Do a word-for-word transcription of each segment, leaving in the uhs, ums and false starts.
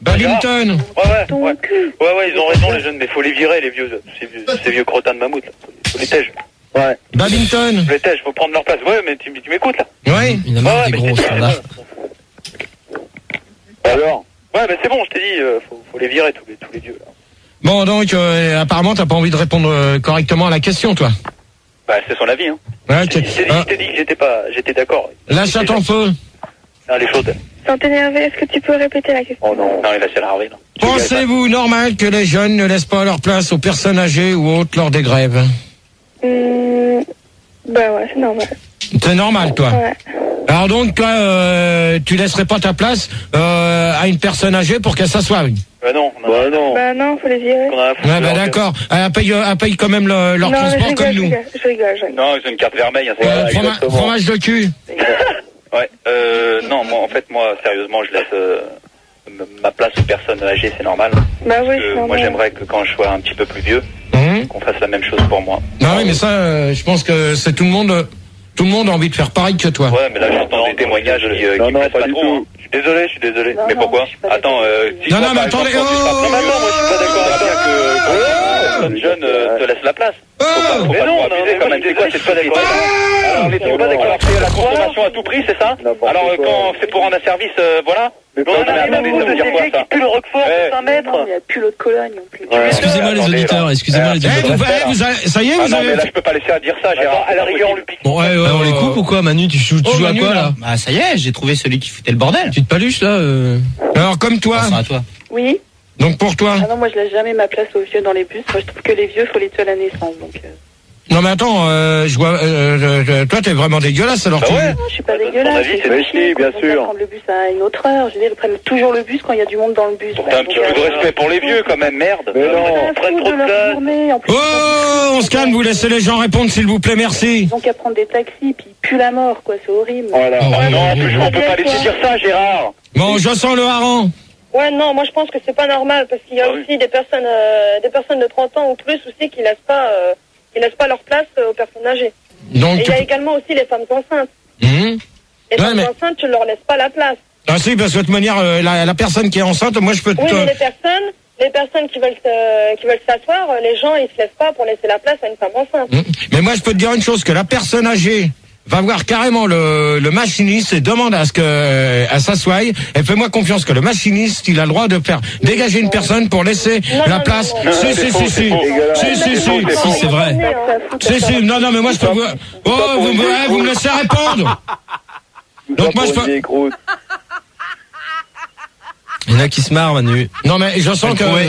Babington. Ouais, ouais, ouais. Ouais, ouais, ils ont raison, les jeunes, mais faut les virer, les vieux, ces vieux, ces vieux crottins de mammouth, là. Faut les tèges. Ouais. Babington. Faut les tèges, faut prendre leur place. Ouais, mais tu, tu m'écoutes, là? Ouais. Il y en a ouais, des gros, ça bon. Alors? Ouais, mais c'est bon, je t'ai dit, euh, faut, faut les virer, tous les, tous les vieux, là. Bon, donc, euh, apparemment, t'as pas envie de répondre euh, correctement à la question, toi. Bah, c'est son avis, hein. Ouais, je t'ai dit, ah. dit que j'étais pas, j'étais d'accord. Lâche ton feu. Non, elle est chaude. Sans t'énerver, est-ce que tu peux répéter la question? Oh non, non, il a c'est Harvey, non. Pensez-vous normal que les jeunes ne laissent pas leur place aux personnes âgées ou autres lors des grèves? Mmh, bah ouais, c'est normal. C'est normal, toi. Ouais. Alors donc, toi, euh, tu laisserais pas ta place euh, à une personne âgée pour qu'elle s'assoie? Bah non, non. Bah non. Bah non, faut les virer. Ouais, bah d'accord. Elle paye, elle paye quand même le, leur non, transport je rigole, comme je nous. rigole, je rigole, je rigole. Non, ils ont une carte vermeille, hein, c'est Ouais, froma- fromage de cul. Ouais, euh, non, moi, en fait, moi, sérieusement, je laisse euh, m- ma place aux personnes âgées, c'est normal. Bah oui, Parce que c'est moi, normal. j'aimerais que quand je sois un petit peu plus vieux, Mmh. qu'on fasse la même chose pour moi. Non, oui, mais ça, euh, je pense que c'est tout le monde, euh, tout le monde a envie de faire pareil que toi. Ouais, mais là, j'entends des témoignages qui, euh, qui me plaisent pas, trop. Hein. Je suis désolé, je suis désolé. Non, mais non, pourquoi? je suis pas Attends, euh, si Non, toi, non, mais par attendez, exemple, quand tu seras oh, plus vieux, moi, je suis pas d'accord avec ça que quand une personne jeune euh, te laisse la place. Faut pas, faut Mais pas non, trop abuser non, quand moi, même. je C'est quoi suis cette société? Alors, les pas d'accord avec la consommation à tout prix, c'est ça? Alors, euh, quand c'est pour rendre un service, euh, voilà. Mais Non, mais attendez, ça veut dire quoi, ça? plus le Roquefort Ouais. pour cinq mètres. Il n'y a plus l'eau de Cologne non plus. Excusez-moi les auditeurs, excusez-moi les Eh, auditeurs. vous, eh, vous avez- ça y est, Ah vous non, avez... mais là, je peux pas laisser à dire ça, Gérard. À la rigueur, on lui pique. Bon, ouais, ouais, on les coupe ou quoi, Manu? Tu joues, tu Oh, joues à Manu, quoi, là là? Bah ça y est, j'ai trouvé celui qui foutait le bordel. Tu te paluches, là euh... Alors, comme toi. Attention à toi. Oui. Donc, pour toi. Ah non, moi je laisse jamais ma place aux vieux dans les bus. Moi je trouve que les vieux, faut les tuer à la naissance. Donc. Euh... Non, mais attends, euh, je vois, euh, euh, toi, t'es vraiment dégueulasse, alors Ah tu... ouais? Non, je suis pas dégueulasse. avis, c'est pas méchant, chier, bien quand sûr. On va prendre le bus à une autre heure. Je veux dire, ils prennent toujours le bus quand il y a du monde dans le bus. T'as un petit peu de respect pour les vieux, quand même, merde. Mais non, prennent trop de place. Journée, en plus, Oh, on se calme, vous laissez les gens répondre, s'il vous plaît, merci. ils ont qu'à prendre des taxis, puis ils puent la mort, quoi. C'est horrible. Voilà. Oh, Ah non, oh, en plus, oh, on peut pas laisser dire ça, Gérard. Bon, je sens le hareng. Ouais, non, moi je pense que c'est pas normal parce qu'il y a Ah oui. aussi des personnes, euh, des personnes de trente ans ou plus aussi qui laissent pas, euh, qui laissent pas leur place euh, aux personnes âgées. Donc, Et il y a également aussi les femmes enceintes. Hum. Les Ouais, femmes mais- enceintes, tu leur laisses pas la place. Ah si, parce que de toute manière, euh, la, la personne qui est enceinte, moi, je peux te... Oui, mais les personnes, les personnes qui veulent, se- qui veulent s'asseoir, euh, les gens ils se laissent pas pour laisser la place à une femme enceinte. Hum. Mais moi, je peux te dire une chose, que la personne âgée va voir carrément le, le machiniste et demande à ce que euh, à s'assoie. Et fais-moi confiance que le machiniste, il a le droit de faire dégager une personne pour laisser Non, la non, place. non, non, Si, non, si, c'est si, faux, si, c'est faux. si, si, si, C'est faux, c'est vrai. si, si, non, non, mais moi, je peux vous... Oh, vous, vous, eh, vous me laissez répondre. Donc moi, je peux... Il y en a qui se marrent, Manu. Non, mais je sens que... Ouais.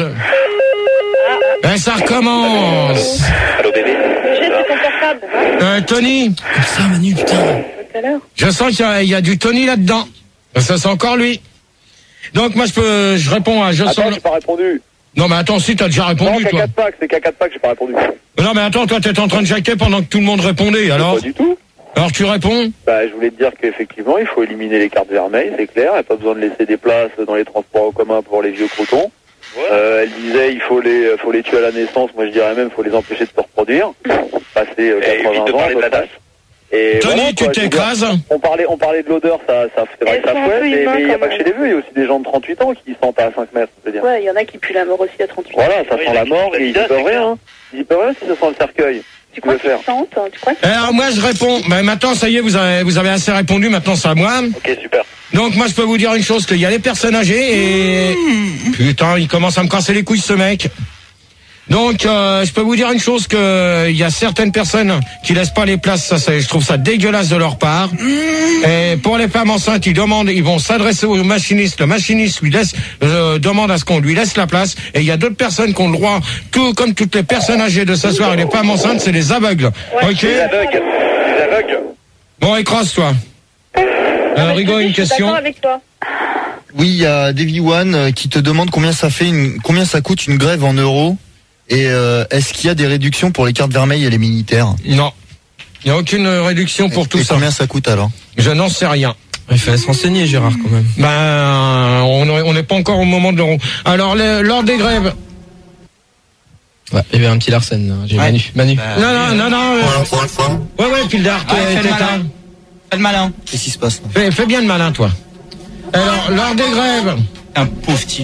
Ben, ça recommence. Allô, bébé? J'ai c'est ton portable. Hein, Euh, Tony, Comme ça, Manu, putain. tout à l'heure. je sens qu'il y a, il y a du Tony là-dedans. Ça, c'est encore lui. Donc moi, je peux... Je réponds à... Je sens... Attends, j'ai pas répondu. Non, mais attends, si, t'as déjà Non, répondu, qu'à toi. quatre packs, c'est qu'à quatre packs, j'ai pas répondu. Non, mais attends, toi, t'es en train de jacquer pendant que tout le monde répondait, alors... Pas du tout. Alors, tu réponds? Bah, je voulais te dire qu'effectivement, il faut éliminer les cartes vermeilles, c'est clair. Il n'y a pas besoin de laisser des places dans les transports en commun pour les vieux croutons. Euh, elle disait, il faut les, faut les tuer à la naissance. Moi, je dirais même, il faut les empêcher de se reproduire. Passer euh, Et évite quatre-vingts de ans. parler de la à peu dalle. près. Et Tony, voilà, tu quoi, je veux dire, t'écrases? On parlait, on parlait de l'odeur, ça, ça, c'est vrai Elles que ça sont un fouette, peu mais humains, mais il n'y a quand pas que même. chez les vieux, il y a aussi des gens de trente-huit ans qui sentent à cinq mètres, je veux dire. Ouais, il y en a qui puent la mort aussi à trente-huit. Voilà, ça Oui, sent la la mort et ils y Adidas, peuvent c'est rien. hein. Ils y peuvent rien si ça sent le cercueil. Tu crois veux qu'ils faire sentent? Tu crois qu'ils Alors, moi, je réponds. Ben, maintenant, ça y est, vous avez, vous avez assez répondu, maintenant, c'est à moi. Ok, super. Donc, moi, je peux vous dire une chose, qu'il y a les personnes âgées et... Putain, il commence à me casser les couilles, ce mec. Donc, euh, je peux vous dire une chose, que il y a certaines personnes qui laissent pas les places, ça, c'est, je trouve ça dégueulasse de leur part. Et pour les femmes enceintes, ils demandent, ils vont s'adresser au machiniste. Le machiniste lui laisse, euh, demande à ce qu'on lui laisse la place. Et il y a d'autres personnes qui ont le droit, tout comme toutes les personnes âgées de s'asseoir, et les femmes enceintes, c'est les aveugles. Ok? Les aveugles. Les aveugles. Bon, écrase-toi. Euh, Rigaud, une Je suis question. d'accord avec toi. Oui, il y a Davy One euh, qui te demande combien ça fait, une, combien ça coûte une grève en euros. Et euh, est-ce qu'il y a des réductions pour les cartes vermeilles et les militaires? Non. Il n'y a aucune réduction pour tout et ça. Combien ça coûte alors? Je n'en sais rien. Il fallait se renseigner, Gérard, quand même. Ben, on n'est pas encore au moment de l'euro. Alors, le- lors des grèves. Ouais, il y avait un petit Larsen, là. J'ai Ouais. Manu. Manu. Non, non, non, non. euh, Ouais, ouais, Pildar, Ouais, fais le t'es malin. éteint. Fais le malin. Qu'est-ce qui se passe là? Fais, fais bien le malin, toi. Alors, lors des grèves. Un pauvre type.